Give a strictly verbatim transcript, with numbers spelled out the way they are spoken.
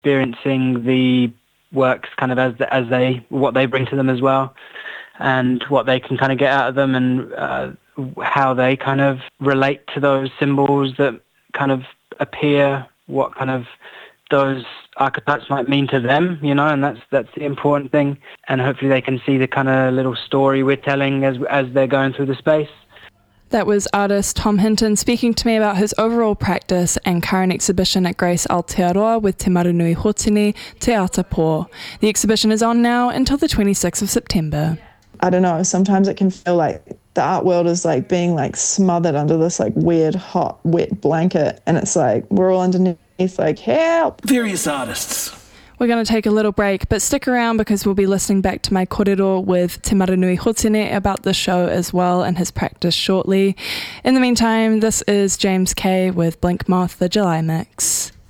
experiencing the works kind of as as they what they bring to them as well, and what they can kind of get out of them, and uh, how they kind of relate to those symbols that kind of appear, what kind of those archetypes might mean to them, you know, and that's that's the important thing. And hopefully they can see the kind of little story we're telling as as they're going through the space. That was artist Tom Hinton speaking to me about his overall practice and current exhibition at Grace Aotearoa with Te Maranui Hōtene Te Ata Pō. The exhibition is on now until the twenty-sixth of September. I don't know, sometimes it can feel like the art world is like being like smothered under this like weird, hot, wet blanket, and it's like we're all underneath like, help! Various artists. We're going to take a little break, but stick around because we'll be listening back to my kōrero with Te Maranui Hōtene about the show as well and his practice shortly. In the meantime, this is James Kay with Blink Moth, the July Mix.